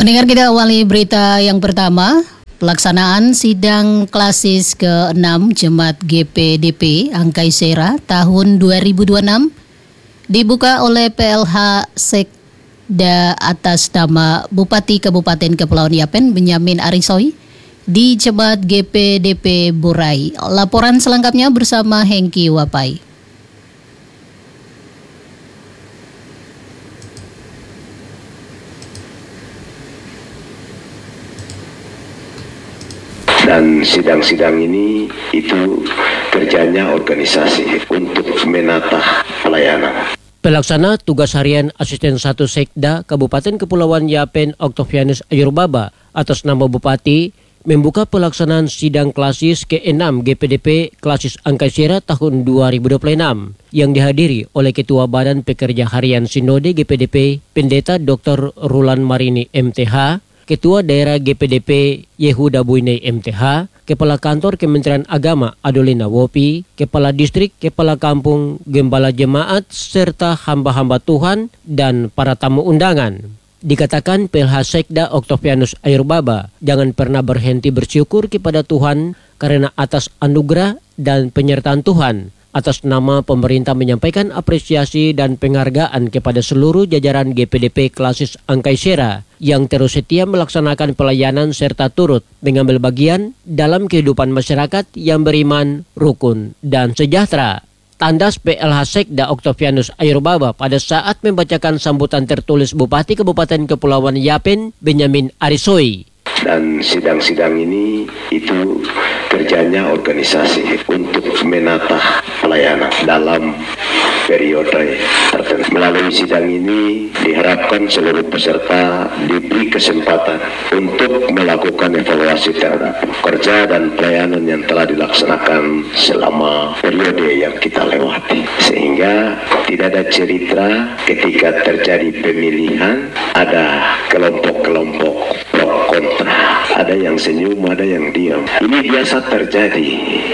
Pendengar, kita awali berita yang pertama. Pelaksanaan sidang klasis ke-6 Jemaat GPDP Angkai Sera tahun 2026 dibuka oleh PLH Sekda atas nama Bupati Kabupaten Kepulauan Yapen Benyamin Arisoi di Jemaat GPDP Burai. Laporan selengkapnya bersama Hengki Wapai. Dan sidang-sidang ini itu kerjanya organisasi untuk menata pelayanan. Pelaksana tugas harian Asisten 1 Sekda Kabupaten Kepulauan Yapen Octavianus Ayurbaba atas nama Bupati membuka pelaksanaan sidang klasis ke-6 GPDP Klasis Angkai Sera tahun 2026 yang dihadiri oleh Ketua Badan Pekerja Harian Sinode GPDP Pendeta Dr. Rulan Marini MTH, Ketua Daerah GPDP Yehuda Buinei MTH, Kepala Kantor Kementerian Agama Adolina Wopi, Kepala Distrik, Kepala Kampung, Gembala Jemaat, serta hamba-hamba Tuhan dan para tamu undangan. Dikatakan PLH Sekda Octavianus Ayurbaba jangan pernah berhenti bersyukur kepada Tuhan karena atas anugerah dan penyertaan Tuhan. Atas nama pemerintah menyampaikan apresiasi dan penghargaan kepada seluruh jajaran GPDP Klasis Angkai Sera yang terus setia melaksanakan pelayanan serta turut mengambil bagian dalam kehidupan masyarakat yang beriman, rukun, dan sejahtera. Tandas PLH Sekda Octavianus Ayurbaba pada saat membacakan sambutan tertulis Bupati Kabupaten Kepulauan Yapen Benyamin Arisoi. Dan sidang-sidang ini itu kerjanya organisasi untuk menata pelayanan dalam periode tertentu. Melalui sidang ini diharapkan seluruh peserta diberi kesempatan untuk melakukan evaluasi terhadap kerja dan pelayanan yang telah dilaksanakan selama periode yang kita lewati. Sehingga tidak ada cerita ketika terjadi pemilihan ada kelompok-kelompok pro kontra. Ada yang senyum, ada yang diam. Ini biasa terjadi.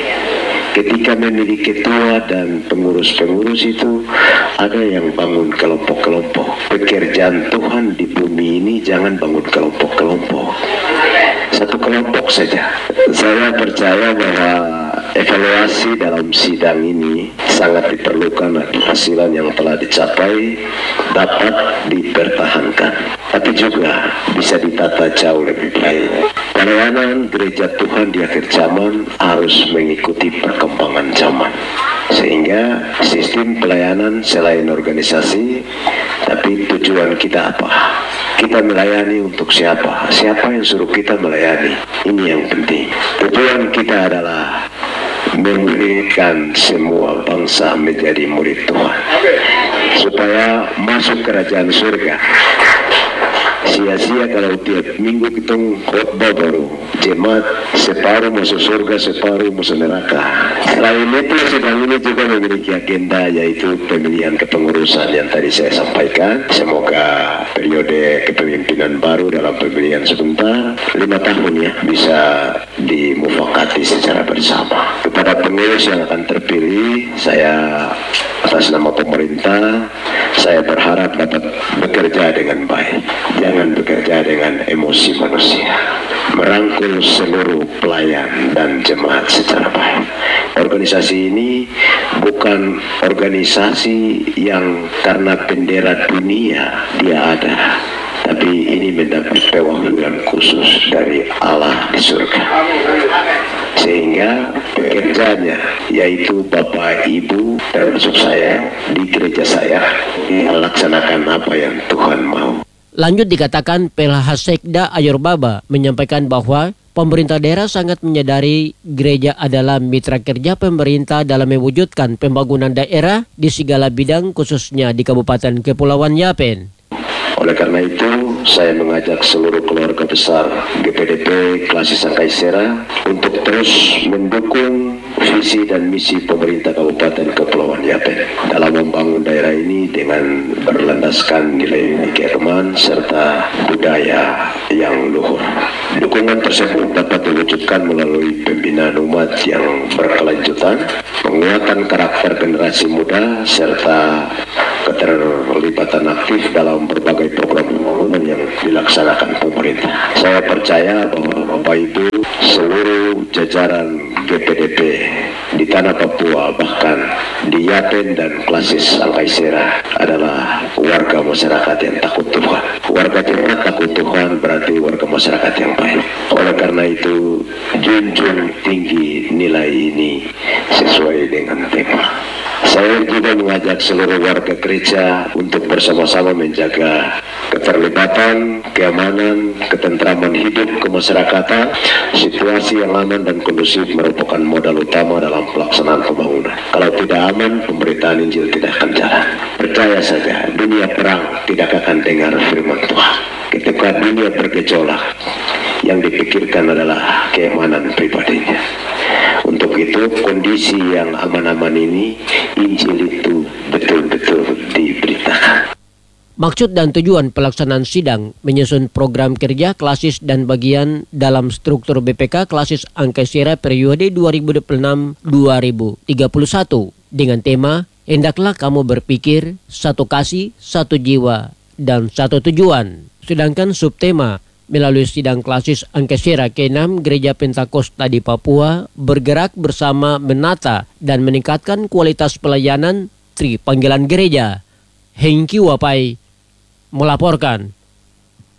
Ketika memilih ketua dan pengurus-pengurus itu ada yang bangun kelompok-kelompok. Pekerjaan Tuhan di bumi ini jangan bangun kelompok-kelompok. Satu kelompok saja. Saya percaya bahwa evaluasi dalam sidang ini sangat diperlukan. Hasil yang telah dicapai dapat dipertahankan, tapi juga bisa ditata jauh lebih baik. Pelayanan gereja Tuhan di akhir zaman harus mengikuti perkembangan zaman, sehingga sistem pelayanan selain organisasi, tapi tujuan kita apa? Kita melayani untuk siapa? Siapa yang suruh kita melayani? Ini yang penting. Tujuan kita adalah memberikan semua bangsa menjadi murid Tuhan, supaya masuk kerajaan surga. Sia-sia kalau tiap minggu kita khotbah baru jemaat separuh masuk surga, separuh masuk neraka. Selain itu sedang ini juga memiliki agenda, yaitu pemilihan kepengurusan yang tadi saya sampaikan. Semoga periode kepemimpinan baru dalam pemilihan sebentar 5 tahun ya bisa dimufakati secara bersama. Kepada pengurus yang akan terpilih, saya atas nama pemerintah, saya berharap dapat bekerja dengan baik. Jangan bekerja dengan emosi manusia. Merangkul seluruh pelayan dan jemaat secara baik. Organisasi ini bukan organisasi yang karena bendera dunia dia ada, tapi ini mendapat pewahyuan khusus dari Allah di surga. Sehingga pekerjaannya, yaitu Bapak Ibu termasuk saya di gereja saya, melaksanakan apa yang Tuhan mau. Lanjut dikatakan PLH Sekda Ayurbaba menyampaikan bahwa pemerintah daerah sangat menyadari gereja adalah mitra kerja pemerintah dalam mewujudkan pembangunan daerah di segala bidang, khususnya di Kabupaten Kepulauan Yapen. Oleh karena itu, saya mengajak seluruh keluarga besar GPDP Klasis Angkai Sera untuk terus mendukung visi dan misi pemerintah Kabupaten Kepulauan Yapen dalam membangun daerah ini dengan berlandaskan nilai keagamaan serta budaya yang luhur. Dukungan tersebut dapat diwujudkan melalui pembinaan umat yang berkelanjutan, penguatan karakter generasi muda, serta keterlibatan aktif dalam berbagai program pembangunan yang dilaksanakan pemerintah. Saya percaya bahwa Bapak Ibu seluruh jajaran GPDP di tanah Papua, bahkan di Yapen dan Klasis Alkaisera adalah warga masyarakat yang takut Tuhan. Warga yang takut Tuhan berarti warga masyarakat yang baik. Oleh karena itu, junjung tinggi nilai ini sesuai dengan tema. Saya juga mengajak seluruh warga gereja untuk bersama-sama menjaga keterlibatan, keamanan, ketentraman hidup kemasyarakatan. Situasi yang aman dan kondusif merupakan modal utama dalam pelaksanaan pembangunan. Kalau tidak aman, pemberitaan Injil tidak akan jalan. Percaya saja, dunia perang tidak akan dengar firman Tuhan. Ketika dunia bergejolak, yang dipikirkan adalah keamanan pribadinya. Untuk itu, kondisi yang aman-aman ini, Injil itu betul-betul diberitakan. Maksud dan tujuan pelaksanaan sidang menyusun program kerja klasis dan bagian dalam struktur BPK Klasis Alkaisera periode 2026-2031 dengan tema Hendaklah kamu berpikir satu kasih, satu jiwa, dan satu tujuan. Sedangkan subtema melalui sidang klasis Alkaisera ke-6 Gereja Pentakosta di Papua bergerak bersama menata dan meningkatkan kualitas pelayanan Tri Panggilan Gereja. Hengki Wapai melaporkan.